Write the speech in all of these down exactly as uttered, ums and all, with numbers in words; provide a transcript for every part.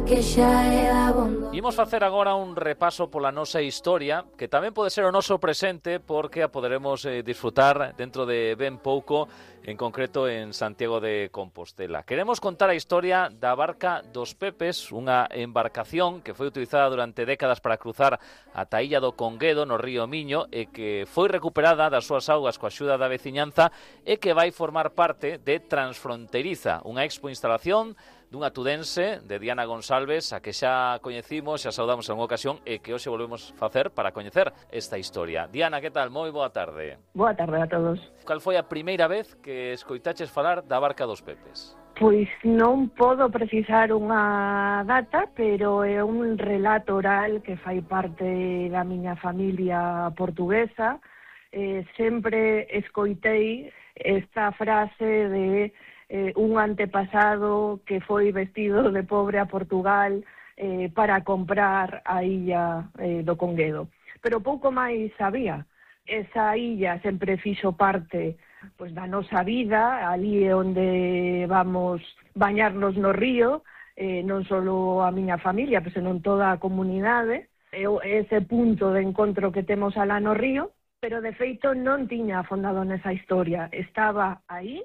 Imos facer agora un repaso pola nosa historia, que tamén pode ser o noso presente, porque a poderemos eh, disfrutar dentro de ben pouco, en concreto en Santiago de Compostela. Queremos contar a historia da barca dos Pepes, unha embarcación que foi utilizada durante décadas para cruzar ata a illa do Conguedo, no río Miño, e que foi recuperada das súas augas coa axuda da veciñanza e que vai formar parte de Transfronteriza, unha expo instalación dunha tudense, de Diana González, a que xa coñecimos, xa saudamos en unha ocasión e que hoxe volvemos facer para coñecer esta historia. Diana, que tal? Moi boa tarde. Boa tarde a todos. Cal foi a primeira vez que escoitaches falar da barca dos Pepes? Pois non podo precisar unha data, pero é un relato oral que fai parte da miña familia portuguesa. Eh, sempre escoitei esta frase de Eh, un antepasado que foi vestido de pobre a Portugal eh, para comprar a illa eh, do Conguedo. Pero pouco máis sabía. Esa illa sempre fixo parte pois, da nosa vida, ali é onde vamos bañarnos no río, eh, non só a miña familia, pois, senón toda a comunidade. É ese punto de encontro que temos alá no río, pero de feito non tiña afondado nesa historia. Estaba aí.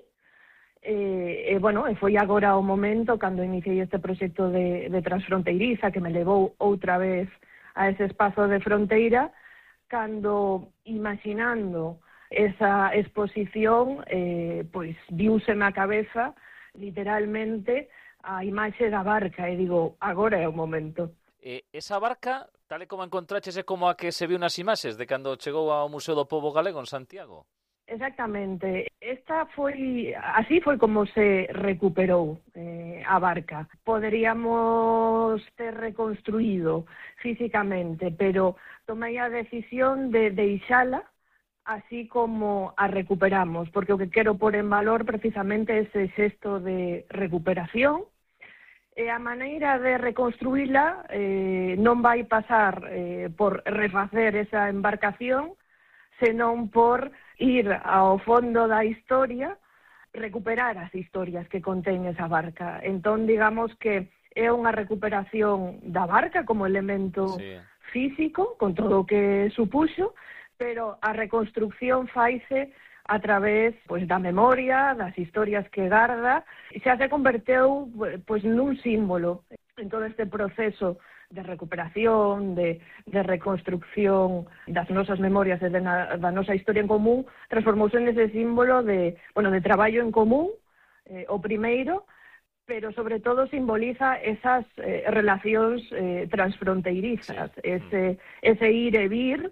E, e, bueno, e foi agora o momento cando iniciei este proxecto de, de Transfronteiriza que me levou outra vez a ese espazo de fronteira, cando imaginando esa exposición eh, pois viúseme a cabeza literalmente a imaxe da barca e digo, agora é o momento. E esa barca, tal e como encontraches, é como a que se viu nas imaxes de cando chegou ao Museo do Pobo Galego en Santiago? Exactamente. Esta foi, así foi como se recuperou eh, a barca. Poderíamos ter reconstruído físicamente, pero tomei a decisión de deixala así como a recuperamos, porque o que quero pôr en valor precisamente é ese xesto de recuperación, e a maneira de reconstruíla eh, non vai pasar eh, por refacer esa embarcación, senón por ir ao fondo da historia, recuperar as historias que contén esa barca. Entón, digamos que é unha recuperación da barca como elemento sí. físico, con todo o que supuxo, pero a reconstrucción faise a través pois, da memoria, das historias que garda, e xa se converteu pois, nun símbolo en todo este proceso de recuperación, de, de reconstrucción das nosas memorias e de na, da nosa historia en común, transformouse nese símbolo de, bueno, de traballo en común, eh, o primeiro, pero sobre todo simboliza esas eh, relacións eh, transfronteirizas, sí. ese, ese ir e vir,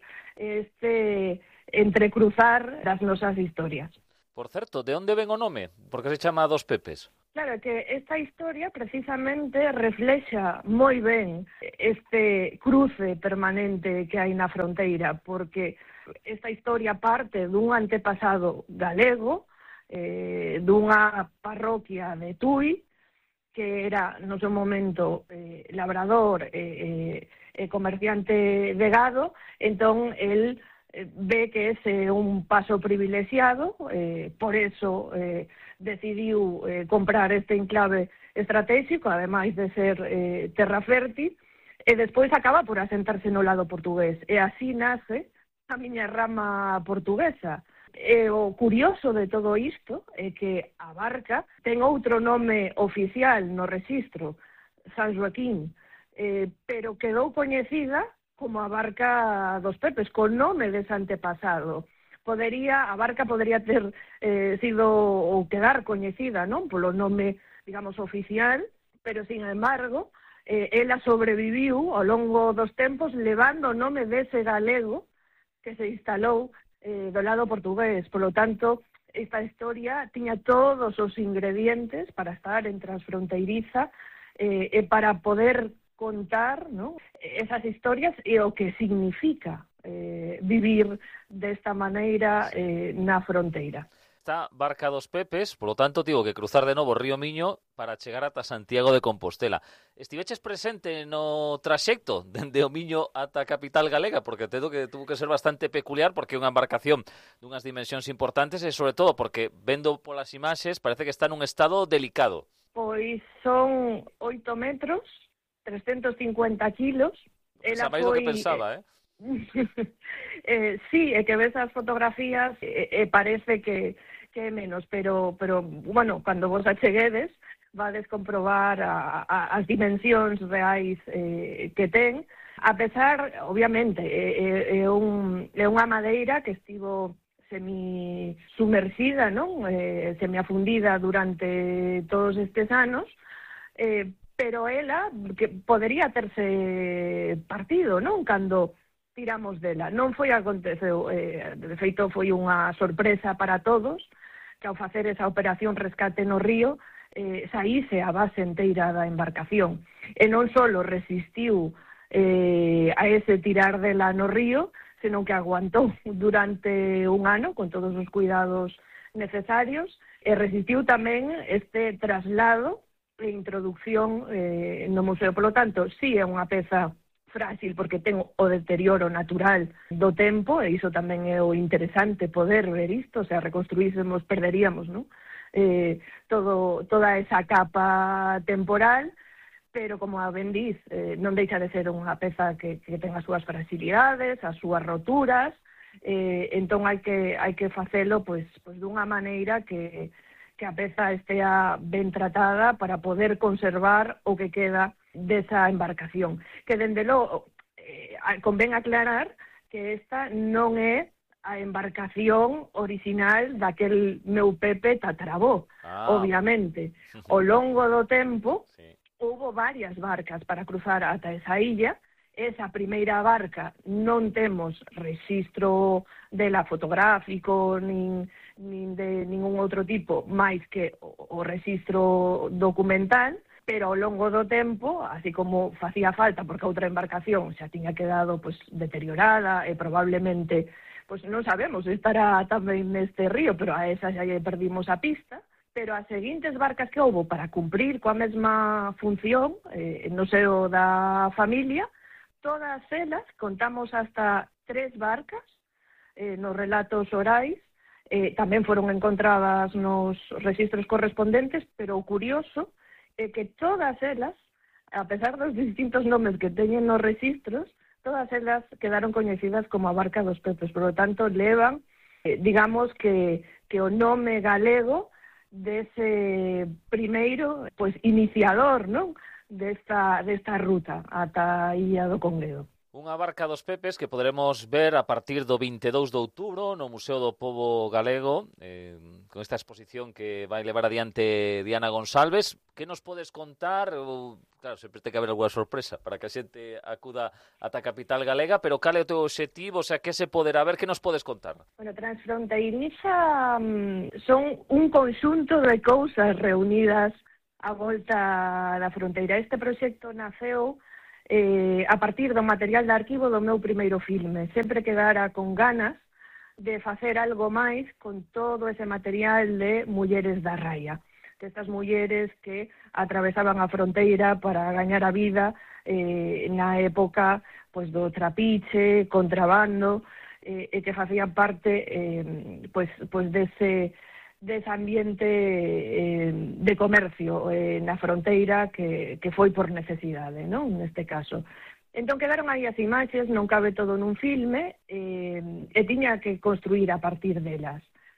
este entrecruzar das nosas historias. Por certo, de onde ven o nome? Por que se chama Dos Pepes? Claro, que esta historia precisamente reflexa moi ben este cruce permanente que hai na fronteira, porque esta historia parte dun antepasado galego, eh, dunha parroquia de Tui, que era no seu momento eh, labrador e eh, eh, comerciante de gado, entón el ve que ese é un paso privilexiado, eh, por eso eh, decidiu eh, comprar este enclave estratégico, ademais de ser eh, terra fértil, e despois acaba por asentarse no lado portugués. E así nace a miña rama portuguesa. E o curioso de todo isto é que a barca ten outro nome oficial no rexistro, San Joaquín, eh, pero quedou coñecida como a barca dos Pepes, con nome dese antepasado. Podería, a barca podería ter eh, sido ou quedar coñecida, non, polo nome, digamos, oficial, pero, sin embargo, eh, ela sobreviviu ao longo dos tempos levando o nome dese galego que se instalou eh, do lado portugués. Por lo tanto, esta historia tiña todos os ingredientes para estar en Transfronteiriza eh, e para poder contar, ¿no?, esas historias e o que significa eh, vivir desta maneira eh, na fronteira. Esta barca dos Pepes, polo tanto, tivo que cruzar de novo o río Miño para chegar ata Santiago de Compostela. Estiveches presente no traxecto dende o Miño ata a capital galega, porque tedo que tuvo que ser bastante peculiar, porque é unha embarcación dunhas dimensións importantes e, sobre todo, porque, vendo polas imaxes, parece que está nun estado delicado. Pois son oito metros, trescentos cincuenta kilos. Ela máis foi... do que pensaba, eh? eh, sí, é que ves as fotografías e, e parece que, que é menos, pero, pero, bueno, cando vos acheguedes, vades comprobar a, a, as dimensións reais eh, que ten, a pesar, obviamente, é, é, un, é unha madeira que estivo semi-sumerxida, non? Eh, semi-afundida durante todos estes anos, eh, pero ela que podería terse partido, non? Cando tiramos dela. Non foi aconteceu, eh, de feito foi unha sorpresa para todos, que ao facer esa operación rescate no río, eh, saíse a base enteira da embarcación. E non só resistiu eh, a ese tirar dela no río, senón que aguantou durante un ano con todos os cuidados necesarios e resistiu tamén este traslado e introducción eh, no museo. Por lo tanto, sí é unha peza frágil porque ten o deterioro natural do tempo, e iso tamén é o interesante poder ver isto, o sea, reconstruísemos, perderíamos, non? Eh, todo, toda esa capa temporal, pero como a ben dís, eh, non deixa de ser unha peza que, que ten as súas fragilidades, as súas roturas, eh, entón hai que, hai que facelo pois, pois dunha maneira que, que a peza estea ben tratada para poder conservar o que queda desa embarcación. Que, dende logo, eh, convén aclarar que esta non é a embarcación original daquel meu Pepe tatarabó, ah. Obviamente. Ao longo do tempo, sí. Houbo varias barcas para cruzar ata esa illa. Esa primeira barca non temos rexistro dela fotográfico nin, nin de ningún outro tipo máis que o, o rexistro documental, pero ao longo do tempo, así como facía falta porque outra embarcación xa tiña quedado pues, deteriorada e probablemente pues, non sabemos se estará tamén neste río, pero a esa xa lle perdimos a pista. Pero as seguintes barcas que houbo para cumprir coa mesma función eh, no seo da familia, todas elas, contamos hasta tres barcas eh, nos relatos orais, eh, tamén foron encontradas nos registros correspondentes, pero o curioso é que todas elas, a pesar dos distintos nomes que teñen nos registros, todas elas quedaron coñecidas como a barca dos Pepes, por lo tanto levan, eh, digamos que, que o nome galego dese primeiro, pois, iniciador, non? Desta, desta ruta ata a Illa do Congredo. Unha barca dos Pepes que poderemos ver a partir do vinte e dous de outubro no Museo do Pobo Galego, eh, con esta exposición que vai levar adiante Diana González. Que nos podes contar? O, claro, sempre ten que haber alguna sorpresa para que a xente acuda ata a capital galega, pero cal é o teu obxectivo? O sea, que se poderá ver? Que nos podes contar? Bueno, Transfronteiriza um, son un conxunto de cousas reunidas a volta da fronteira. Este proxecto naceu eh, a partir do material de arquivo do meu primeiro filme. Sempre quedara con ganas de facer algo máis con todo ese material de mulleres da raia. De estas mulleres que atravesaban a fronteira para gañar a vida eh, na época pues, do trapiche, contrabando, eh, e que facían parte eh, pues, pues dese... dese ambiente eh, de comercio eh, na fronteira que, que foi por necesidade, non? Neste caso. Entón quedaron aí as imaxes, non cabe todo nun filme, eh, e tiña que construir a partir delas.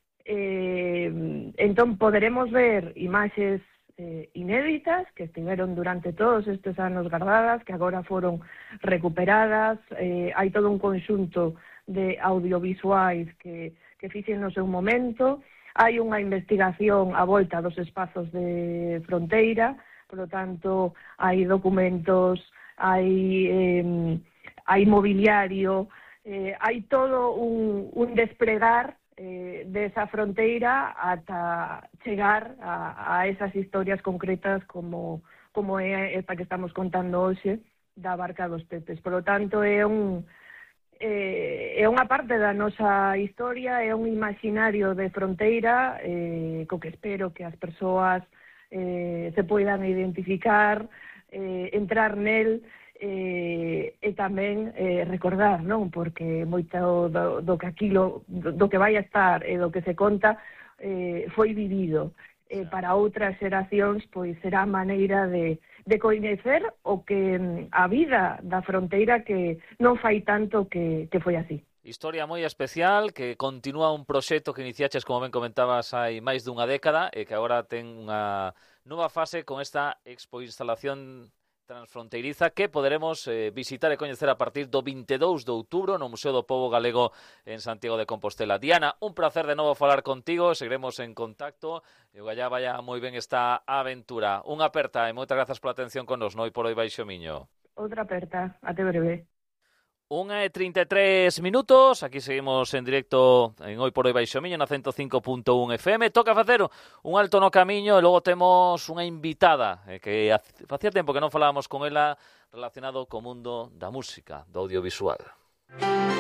Eh, entón poderemos ver imaxes eh, inéditas que estiveron durante todos estes anos guardadas, que agora foron recuperadas, eh, hai todo un conxunto de audiovisuais que, que fixen no seu momento. Hai unha investigación a volta dos espazos de fronteira, por lo tanto, hai documentos, hai, eh, hai mobiliario, eh, hai todo un, un despregar eh, desa fronteira ata chegar a, a esas historias concretas como, como é esta que estamos contando hoxe da barca dos Pepes. Por lo tanto, é un... Eh, é unha parte da nosa historia, é un imaginario de fronteira eh, co que espero que as persoas eh, se poidan identificar, eh, entrar nel eh, e tamén eh, recordar, non? Porque moito do, do que aquilo, do, do que vai a estar e do que se conta eh, foi vivido. eh, para outras xeracións pois será a maneira de, de coñecer o que a vida da fronteira que non fai tanto que, que foi así. Historia moi especial que continúa un proxecto que iniciaches, como ben comentabas, hai máis dunha década e que agora ten unha nova fase con esta expo instalación transfronteiriza que poderemos eh, visitar e coñecer a partir do vinte e dous de outubro no Museo do Pobo Galego en Santiago de Compostela. Diana, un placer de novo falar contigo, seguiremos en contacto e o gallá vaya moi ben esta aventura. Unha aperta e moitas grazas pola atención con nos, noi por hoy Baixo Miño. Outra aperta, até breve. Unha e trinta e tres minutos, aquí seguimos en directo en Hoy por Hoy Baixo Miño na ciento cinco punto un F M. Toca facer un alto no camiño e logo temos unha invitada eh, que facía tempo que non falábamos con ela relacionado co mundo da música, do audiovisual.